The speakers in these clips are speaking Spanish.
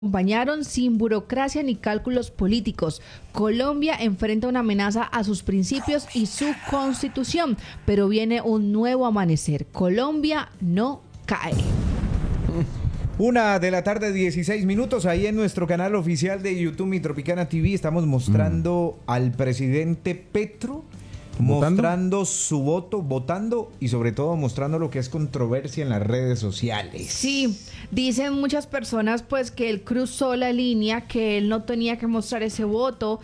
Acompañaron sin burocracia ni cálculos políticos. Colombia enfrenta una amenaza a sus principios y su constitución, pero viene un nuevo amanecer. Colombia no cae. 1:00 16 minutos. Ahí en nuestro canal oficial de YouTube, Mi Tropicana TV, estamos mostrando al presidente Petro mostrando su voto, votando y sobre todo mostrando lo que es controversia en las redes sociales. Sí, dicen muchas personas pues que él cruzó la línea, que él no tenía que mostrar ese voto.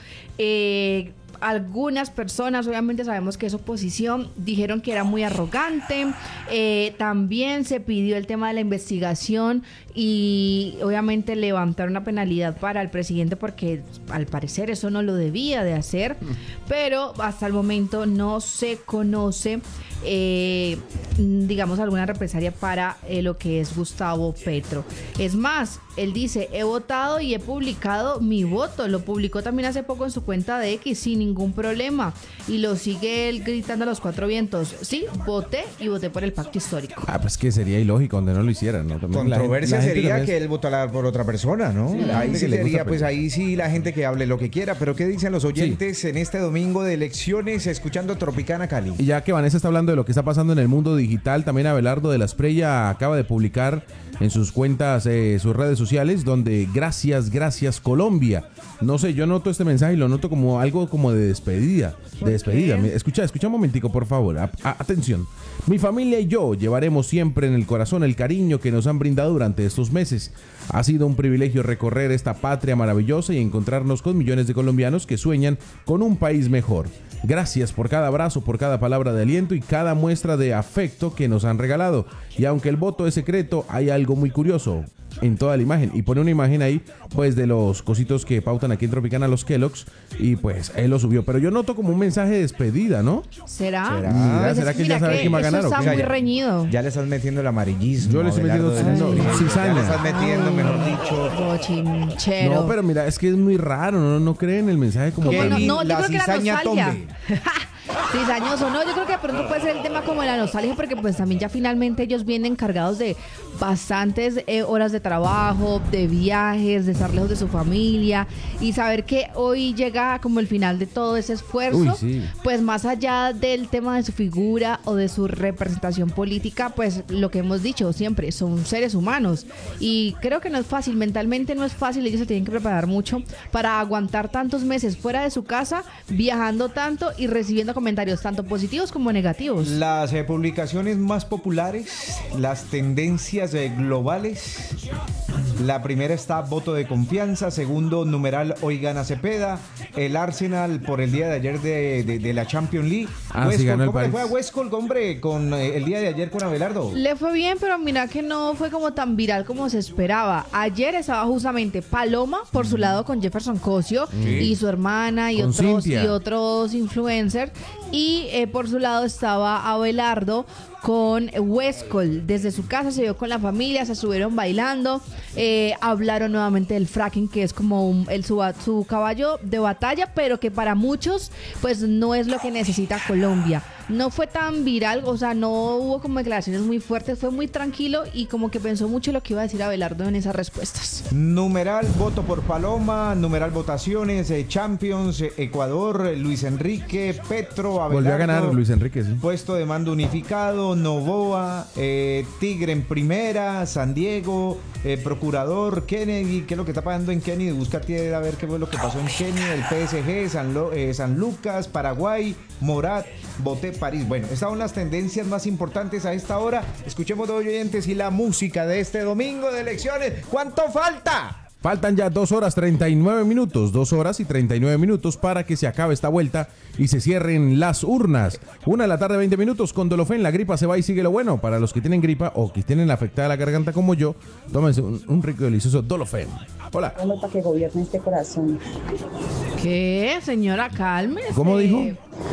Algunas personas, obviamente sabemos que es oposición, dijeron que era muy arrogante. También se pidió el tema de la investigación y obviamente levantar una penalidad para el presidente porque al parecer eso no lo debía de hacer, pero hasta el momento no se conoce digamos alguna represalia para lo que es Gustavo Petro. Es más, él dice, he votado y he publicado mi voto. Lo publicó también hace poco en su cuenta de X sin ningún problema y lo sigue él gritando a los cuatro vientos. Sí, voté y voté por el pacto histórico. Pues que sería ilógico donde no lo hicieran, ¿no? También controversia sería que él votara por otra persona, ¿no? Sí, ahí sí sería, pues gusta, ahí sí la gente que hable lo que quiera. Pero ¿qué dicen los oyentes en este domingo de elecciones escuchando Tropicana Cali? Y ya que Vanessa está hablando de lo que está pasando en el mundo digital, también Abelardo de la Espriella acaba de publicar en sus cuentas, sus redes sociales, donde gracias Colombia. No sé, yo noto este mensaje y lo noto como algo como de despedida. Escucha un momentico, por favor. Atención. Mi familia y yo llevaremos siempre en el corazón el cariño que nos han brindado durante estos meses. Ha sido un privilegio recorrer esta patria maravillosa y encontrarnos con millones de colombianos que sueñan con un país mejor. Gracias por cada abrazo, por cada palabra de aliento y cada muestra de afecto que nos han regalado. Y aunque el voto es secreto, hay algo muy curioso en toda la imagen. Y pone una imagen ahí, pues, de los cositos que pautan aquí en Tropicana, los Kellogg's. Y pues, él lo subió. Pero yo noto como un mensaje de despedida, ¿no? ¿Será? ¿Será que ya sabe quién va a ganar? Eso está muy reñido. Ya le estás metiendo el amarillismo. Yo le estoy metiendo cizaña. Ya le estás metiendo, mejor dicho. Bochinchero. No, pero mira, es que es muy raro. No creen el mensaje como ¿Cómo tan... no? Yo la creo que la cizaña nostalgia. tombe. Cizañoso, no, yo creo que de pronto puede ser el tema como la nostalgia, porque pues también ya finalmente ellos vienen cargados de bastantes horas de trabajo, de viajes, de estar lejos de su familia y saber que hoy llega como el final de todo ese esfuerzo. Pues más allá del tema de su figura o de su representación política, pues lo que hemos dicho siempre, son seres humanos y creo que no es fácil, mentalmente no es fácil, ellos se tienen que preparar mucho para aguantar tantos meses fuera de su casa, viajando tanto y recibiendo comentarios tanto positivos como negativos. Las publicaciones más populares, las tendencias globales. La primera está voto de confianza, segundo numeral hoy gana Cepeda, el Arsenal por el día de ayer de la Champions League. Sí, ganó el ¿Cómo le París. fue a Westcol, hombre, con el día de ayer con Abelardo? Le fue bien, pero mira que no fue como tan viral como se esperaba. Ayer estaba justamente Paloma por su lado con Jefferson Cosio y su hermana y otros influencers, y por su lado estaba Abelardo con Westcol. Desde su casa se vio con la familia, se estuvieron bailando, hablaron nuevamente del fracking, que es como su caballo de batalla, pero que para muchos pues no es lo que necesita Colombia. No fue tan viral, o sea, no hubo como declaraciones muy fuertes, fue muy tranquilo y como que pensó mucho lo que iba a decir Abelardo en esas respuestas. Numeral voto por Paloma, numeral votaciones, Champions, Ecuador, Luis Enrique, Petro, Abelardo. Volvió a ganar Luis Enrique, sí. Puesto de mando unificado, Novoa, Tigre en primera, San Diego, procurador, Kennedy. ¿Qué es lo que está pasando en Kennedy? Busca a ver qué fue lo que pasó en Kennedy, el PSG, San Lucas, Paraguay, Morat, Boté, París. Bueno, estas son las tendencias más importantes a esta hora. Escuchemos de oyentes y la música de este domingo de elecciones. ¿Cuánto falta? Faltan ya 2 horas 39 minutos, 2 horas y 39 minutos para que se acabe esta vuelta y se cierren las urnas. 1:20 p.m. con Dolofen. La gripa se va y sigue lo bueno. Para los que tienen gripa o que tienen afectada la garganta como yo, tómense un rico y delicioso Dolofen. Hola. Para que gobierne este corazón. ¿Qué, señora? Cálmese. ¿Cómo dijo?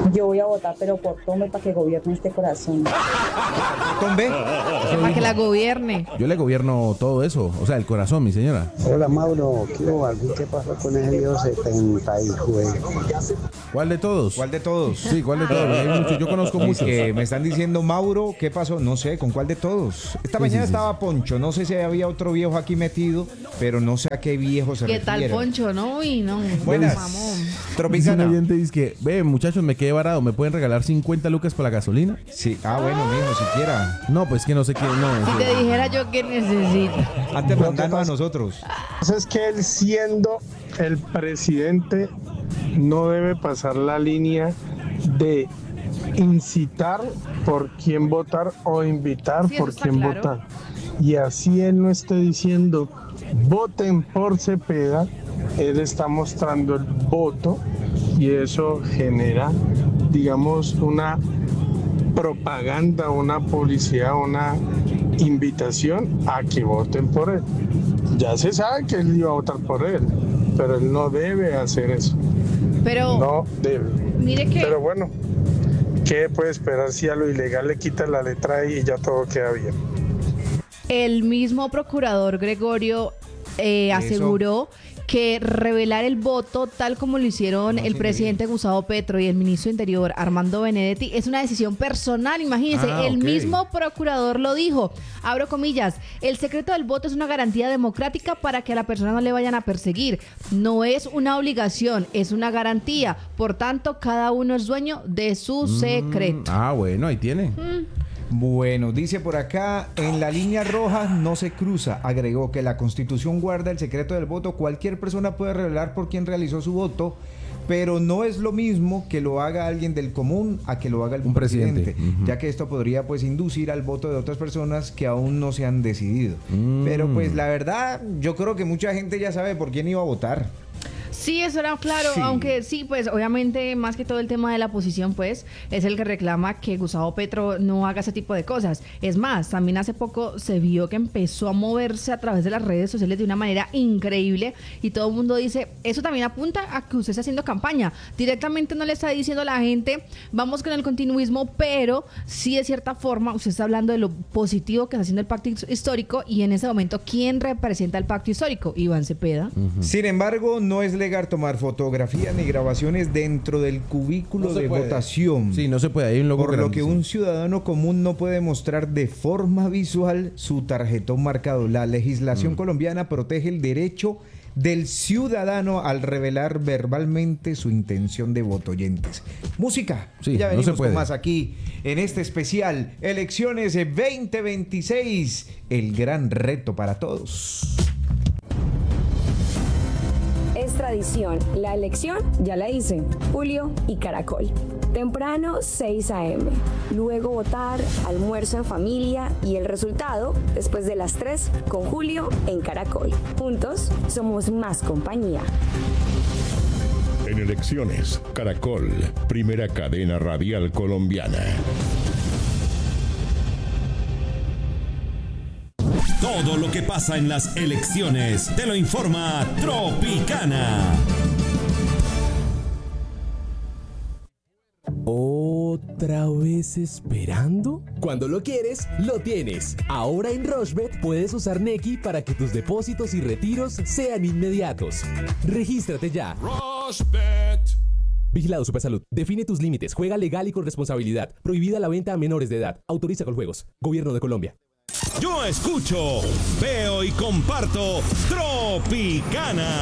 Yo voy a votar, pero por Tombe para que gobierne este corazón. Tombe. Para que la gobierne. Yo le gobierno todo eso, o sea, el corazón, mi señora. Hola Mauro, ¿qué pasó con ese video 70 y juego? ¿Cuál de todos? ¿Cuál de todos? Sí, ¿cuál de todos? Hay muchos, yo conozco Es muchos. que me están diciendo, Mauro, ¿qué pasó? No sé, ¿con cuál de todos? Esta mañana estaba Poncho, no sé si había otro viejo aquí metido, pero no sé a qué viejo se ¿Qué refiere. tal, Poncho? No, uy, no. Buenas. Mamón. Dice un Tropicana. oyente, dice que, ve, muchachos, me quedé varado, ¿me pueden regalar 50 lucas para la gasolina? Sí, bueno, mijo, siquiera. No, pues que no sé qué, no. Si te dijera yo que necesito. Antes mandarnos a nosotros. Es que él, siendo el presidente, no debe pasar la línea de incitar por quién votar o invitar Sí, eso por está quién claro. votar. Y así él no esté diciendo voten por Cepeda, él está mostrando el voto y eso genera, digamos, una propaganda, una publicidad, una invitación a que voten por él. Ya se sabe que él iba a votar por él, pero él no debe hacer eso. Pero No debe. mire que Pero bueno, ¿qué puede esperar si a lo ilegal le quita la letra I y ya todo queda bien? el mismo procurador Gregorio aseguró que revelar el voto, tal como lo hicieron el presidente Gustavo Petro y el ministro Interior Armando Benedetti, es una decisión personal. Imagínense, el ok. mismo procurador lo dijo. Abro comillas, el secreto del voto es una garantía democrática para que a la persona no le vayan a perseguir. No es una obligación, es una garantía. Por tanto, cada uno es dueño de su secreto. Bueno, ahí tiene. Bueno, dice por acá, en la línea roja no se cruza. Agregó que la Constitución guarda el secreto del voto. Cualquier persona puede revelar por quién realizó su voto, pero no es lo mismo que lo haga alguien del común a que lo haga un presidente, ya que esto podría pues inducir al voto de otras personas que aún no se han decidido. Pero pues la verdad, yo creo que mucha gente ya sabe por quién iba a votar. Sí, eso era claro, Sí. aunque sí, pues obviamente más que todo el tema de la oposición, pues es el que reclama que Gustavo Petro no haga ese tipo de cosas. Es más, también hace poco se vio que empezó a moverse a través de las redes sociales de una manera increíble y todo el mundo dice, eso también apunta a que usted está haciendo campaña. Directamente no le está diciendo a la gente, vamos con el continuismo, pero sí de cierta forma usted está hablando de lo positivo que está haciendo el pacto histórico y en ese momento, ¿quién representa el pacto histórico? Iván Cepeda. Sin embargo, no es legal tomar fotografías ni grabaciones dentro del cubículo No se de puede. votación. Sí, no se puede, hay un logo Por lo que grandísimo. un ciudadano común no puede mostrar de forma visual su tarjetón marcado. La legislación colombiana protege el derecho del ciudadano al revelar verbalmente su intención de voto. Oyentes. Música. Sí, Ya no venimos se puede. con más aquí en este especial Elecciones 2026. El gran reto para todos. Es tradición, la elección ya la hice, Julio y Caracol. Temprano 6 a.m., luego votar, almuerzo en familia y el resultado después de las 3 con Julio en Caracol. Juntos somos más compañía. En elecciones, Caracol, primera cadena radial colombiana. Todo lo que pasa en las elecciones te lo informa Tropicana. ¿Otra vez esperando? Cuando lo quieres, lo tienes. Ahora en Rochebet puedes usar Nequi para que tus depósitos y retiros sean inmediatos. Regístrate ya. Rochebet. Vigilado Supersalud. Define tus límites. Juega legal y con responsabilidad. Prohibida la venta a menores de edad. Autoriza con juegos. Gobierno de Colombia. Yo escucho, veo y comparto Tropicana.